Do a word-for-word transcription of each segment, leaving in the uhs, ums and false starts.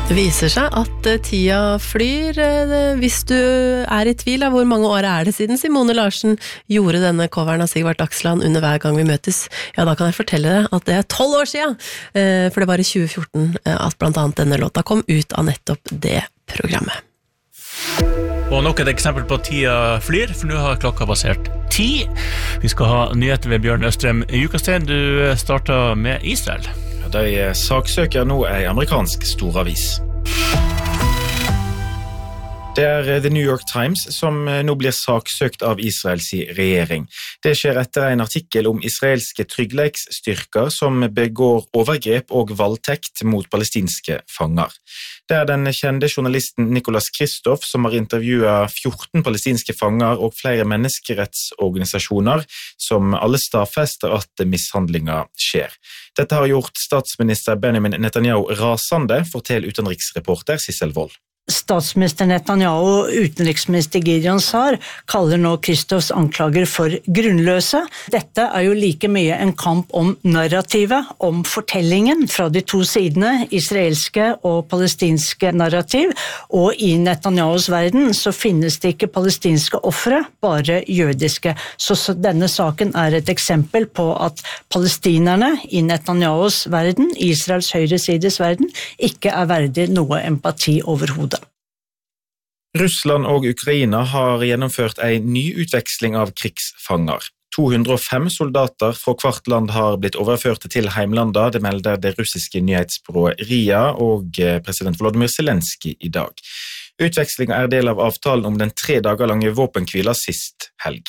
Det viser seg at tida flyr. Hvis du er i tvil av hvor mange år er det siden Simone Larsen gjorde denne coveren av Sigvart Dagsland under Hver gang vi møtes, ja, da kan jeg fortelle deg at det er tolv år siden, for det var i tjue fjorten at blant annet denne låta kom ut av nettopp det programmet. Og nok et eksempel på tida flyr, for nå har klokka passert ti. Vi skal ha nyheter ved Bjørn Østrem Jukasten. Du starter med Israel. De saksøker nå en amerikansk storavis. Det er The New York Times som nå blir saksøkt av Israels regjering. Det skjer etter en artikkel om israelske tryggleiksstyrker som begår overgrep og voldtekt mot palestinske fanger. Det er den kjente journalisten Nicholas Kristof som har intervjuet fjorten palestinske fanger og flere menneskerettsorganisasjoner som alle stadfester at mishandlinger skjer. Dette har gjort statsminister Benjamin Netanyahu rasende, forteller utenriksreporter Sissel Wold. Statsminister Netanyahu og utenriksminister Gideon Sa'ar kaller nå Kristofs anklager for grunnløse. Dette er jo like mye en kamp om narrativet, om fortellingen fra de to sidene, israelske og palestinske narrativ, og i Netanyahus verden så finnes det ikke palestinske ofre, bare jødiske. Så, så denne saken er et eksempel på at palestinerne i Netanyahus verden, Israels høyre sides verden, ikke er verdig noe empati overhodet. Russland og Ukraina har gjennomført en ny utveksling av krigsfanger. to hundre og fem soldater fra hvert land har blitt overført til heimlandet, det melder det russiske nyhetsbyrået R I A og president Volodymyr Zelensky i dag. Utvekslingen er del av avtalen om den tre dager lange våpenhvila sist helg.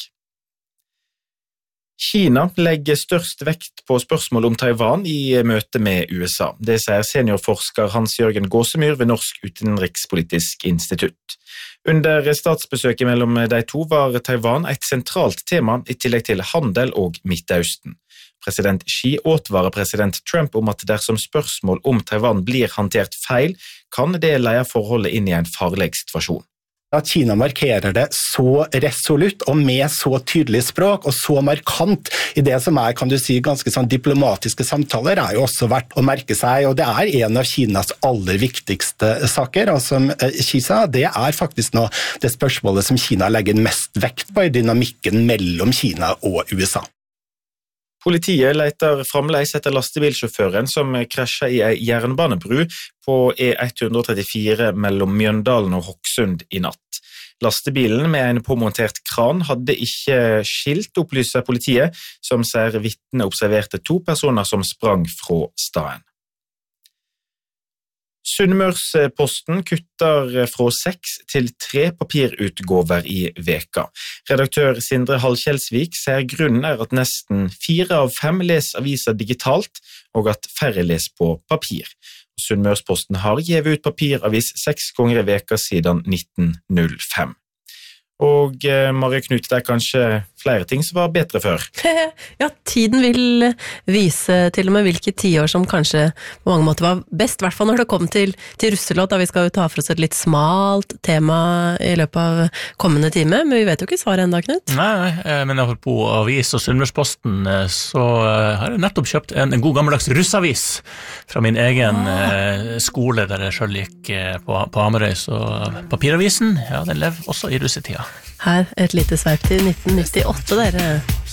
Kina legger størst vekt på spørsmål om Taiwan i møte med U S A. Det sier seniorforsker Hans-Jørgen Gåsemyr ved Norsk Utenrikspolitisk Institutt. Under statsbesøket mellom de to var Taiwan et sentralt tema i tillegg til handel og Midtøsten. President Xi advarer president Trump om at dersom spørsmål om Taiwan blir håndtert feil, kan det lede forholdet inn i en farlig situasjon. At Kina markerer det så resolutt og med så tydelig språk og så markant i det som er, kan du si, ganske sånn diplomatiske samtaler, er jo også verdt å merke seg, og det er en av Kinas aller viktigste saker, og som Xi sa, det er faktisk nå det spørsmålet som Kina legger mest vekt på i dynamikken mellom Kina og U S A. Politiet leter fremdeles etter lastebilsjåføren som krasjet i en jernbanebru på E ett trettifire mellom Mjøndalen og Hokksund i natt. Lastebilen med en påmontert kran hadde ikke skilt, opplyser politiet, som sier vitne observerte to personer som sprang fra staden. Sunnmørsposten kutter fra seks til tre papirutgåver i veka. Redaktør Sindre Halkjelsvik sier grunnen er at nesten fire av fem leser aviser digitalt, og at færre leser på papir. Sunnmørsposten har givet ut papiravis seks ganger i veka siden nitten null fem. Og eh, Marie Knut, det er kanskje flere ting som var bedre før. Ja, tiden vil vise til og med hvilke tiår som kanskje på mange måter var best, i hvert fall når det kom til, til russelåt, da vi skal jo ta for oss et litt smalt tema i løpet av kommende time, men vi vet jo ikke svaret enda, Knut. Nei, men apropos avis og Sunnmørsposten, så har jeg nettopp kjøpt en, en god gammeldags russavis fra min egen ah. skole, der jeg selv gikk på, på Hamarøy, så papiravisen, ja, den lever også i russetida. Her et lite sveip til nitten nittiåtte, dere.